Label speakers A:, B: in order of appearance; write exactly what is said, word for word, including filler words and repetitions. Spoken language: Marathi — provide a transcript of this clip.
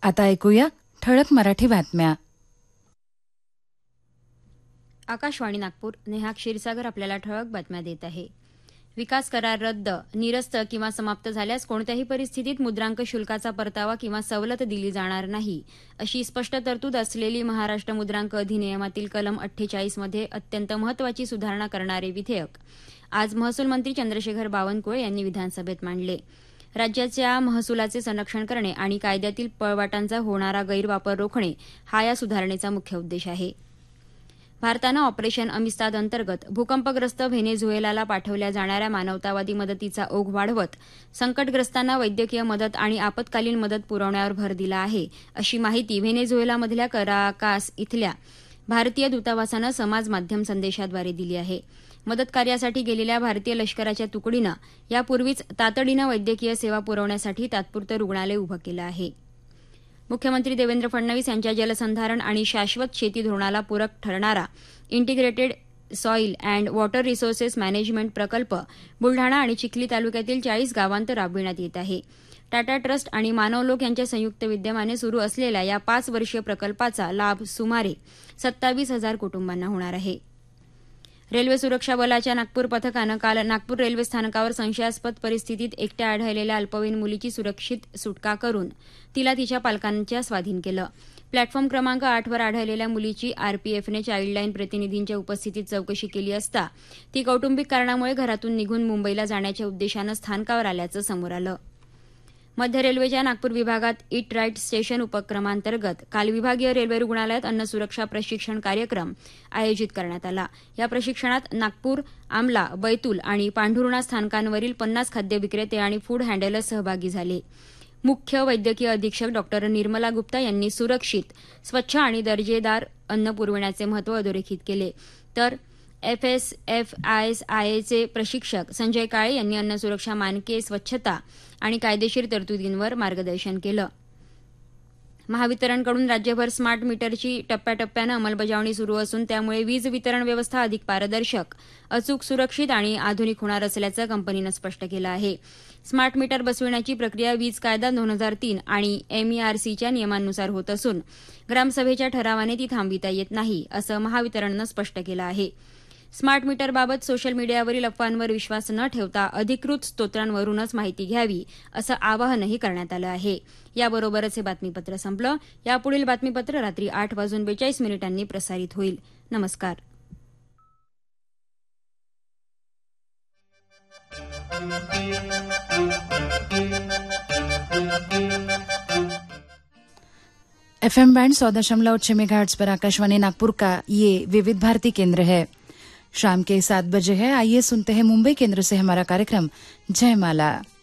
A: आता ऐकूया ठळक मराठी बातम्या.
B: आकाशवाणी नागपूर. नेहा क्षीरसागर आपल्याला ठळक बातम्या देत आहे. विकास करार रद्द, निरस्त किंवा समाप्त झाल्यास कोणत्याही परिस्थितीत मुद्रांक शुल्काचा परतावा किंवा सवलत दिली जाणार नाही, अशी स्पष्ट तरतूद असलेली महाराष्ट्र मुद्रांक अधिनियमातील कलम अठ्ठेचाळीस मध्ये अत्यंत महत्वाची सुधारणा करणारे विधेयक आज महसूल मंत्री चंद्रशेखर बावनकुळे यांनी विधानसभेत मांडले. राज्याच्या महसुलाचे संरक्षण करणे आणि कायद्यातील पळवाटांचा होणारा गैरवापर रोखणे हा या सुधारणेचा मुख्य उद्देश आहे. भारतानं ऑपरेशन अमिस्ताद अंतर्गत भूकंपग्रस्त व्हेनेझुएलाला पाठवल्या जाणाऱ्या मानवतावादी मदतीचा ओघ वाढवत संकटग्रस्तांना वैद्यकीय मदत आणि आपत्कालीन मदत पुरवण्यावर भर दिला आहे, अशी माहिती व्हेनेझुएलामधल्या कराकास इथल्या भारतीय दूतावासानं समाज माध्यम संदेशाद्वारे दिली आहे. मदतकार्यासाठी गेलेल्या भारतीय लष्कराच्या तुकडीनं यापूर्वीच तातडीनं वैद्यकीय सेवा पुरवण्यासाठी तात्पुरतं रुग्णालय उभं केलं आहे. मुख्यमंत्री देवेंद्र फडणवीस यांच्या जलसंधारण आणि शाश्वत शेती धोरणाला पूरक ठरणारा integrated soil and water resources management प्रकल्प बुलढाणा आणि चिखली तालुक्यातील चाळीस गावांत राबविण्यात येत आहे. टाटा ट्रस्ट आणि मानवलोक यांच्या संयुक्त विद्यमाने सुरू असलेल्या या पाच वर्षीय प्रकल्पाचा लाभ सुमारे सत्तावीस हजार कुटुंबांना होणार आहे. रेल्वे सुरक्षा बलाच्या नागपूर पथकानं काल नागपूर रेल्वे स्थानकावर संशयास्पद परिस्थितीत एकट्या आढळलेल्या अल्पवयीन मुलीची सुरक्षित सुटका करून तिला तिच्या पालकांच्या स्वाधीन केलं. प्लॅटफॉर्म क्रमांक आठवर आढळलेल्या मुलीची आरपीएफने चाईल्डलाईन प्रतिनिधींच्या उपस्थितीत चौकशी केली असता ती कौटुंबिक कारणामुळे घरातून निघून मुंबईला जाण्याच्या उद्देशानं स्थानकावर आल्याचं समोर आलं. मध्य रेल्वेच्या नागपूर विभागात इट राईट स्टेशन उपक्रमांतर्गत काल विभागीय रेल्वे रुग्णालयात अन्न सुरक्षा प्रशिक्षण कार्यक्रम आयोजित करण्यात आला. या प्रशिक्षणात नागपूर, आमला, बैतूल आणि पांढुर्णा स्थानकांवरील पन्नास खाद्य विक्रेते आणि फूड हँडलर्स सहभागी झाले. मुख्य वैद्यकीय अधीक्षक डॉक्टर निर्मला गुप्ता यांनी सुरक्षित, स्वच्छ आणि दर्जेदार अन्न पुरविण्याचे महत्त्व अधोरेखित केले. तर एफएसएफआयएसआयचे प्रशिक्षक संजय काळे यांनी अन्न सुरक्षा मानके, स्वच्छता आणि कायदेशीर तरतुदींवर मार्गदर्शन केलं. महावितरणकडून राज्यभर स्मार्ट मीटरची टप्प्याटप्प्यानं अंमलबजावणी सुरू असून त्यामुळे वीज वितरण व्यवस्था अधिक पारदर्शक, अचूक, सुरक्षित आणि आधुनिक होणार असल्याचं कंपनीनं स्पष्ट केलं आहे. स्मार्ट मीटर बसविण्याची प्रक्रिया वीज कायदा दोन हजार तीन आणि एमईआरसीच्या नियमांनुसार होत असून ग्रामसभेच्या ठरावाने ती थांबविता येत नाही, असं महावितरणनं स्पष्ट केलं आहे. स्मार्ट मीटरबाबत सोशल मीडियावरील अफवांवर विश्वास न ठेवता अधिकृत स्त्रोतांवरूनच माहिती घ्यावी, असं आवाहनही करण्यात आलं आहे. याबरोबरच हे बातमीपत्र संपलं. यापुढील बातमीपत्र रात्री आठ वाजून बेचाळीस मिनिटांनी प्रसारित होईल. नमस्कार.
A: एफएम बैंड सौ दशमलव छह मेगाहर्ट्ज पर आकाशवाणी नागपुर का ये विविध भारती केंद्र है. शाम के सात बजे है. आइए सुनते हैं मुंबई केंद्र से हमारा कार्यक्रम जयमाला.